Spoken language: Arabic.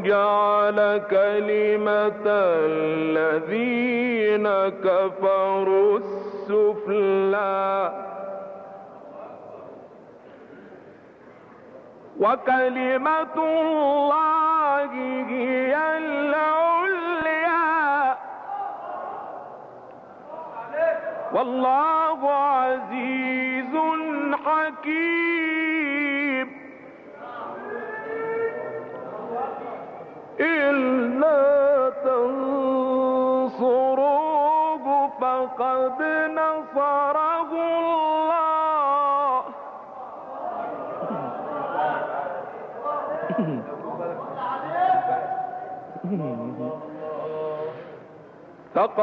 وجعل كلمة الذين كفروا السفلى وكلمة الله هي العليا والله عزيز حكيم. إلا تنصروه فقد نصره الله